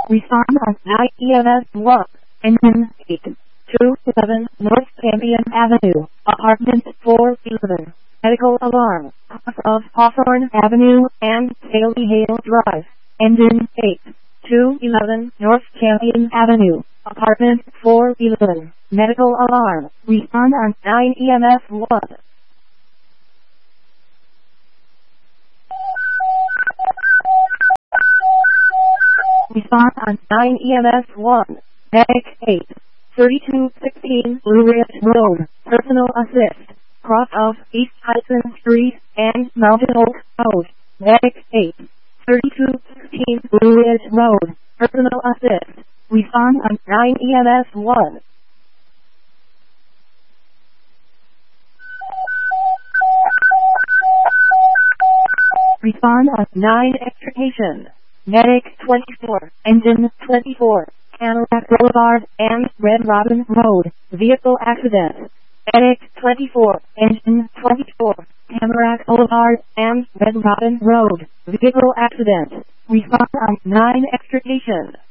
Respond on 9 EMS 1. Engine 827 North Campion Avenue, Apartment 411. Medical alarm. Of Hawthorne Avenue and Haley Hale Drive. Engine 8211 North Campion Avenue, Apartment 411. Medical alarm. Respond on 9 EMS 1. Respond on 9 EMS 1. Medic 8. 3216 Blue Ridge Road. Personal assist. Cross of East Hudson Street and Mountain Oak Road. Medic 8. 3216 Blue Ridge Road. Personal assist. Respond on 9 EMS 1. Respond on 9 extrication. Medic 24, Engine 24, Tamarack Boulevard and Red Robin Road, vehicle accident. Medic 24, Engine 24, Tamarack Boulevard and Red Robin Road, vehicle accident. Respond on 9 extrication.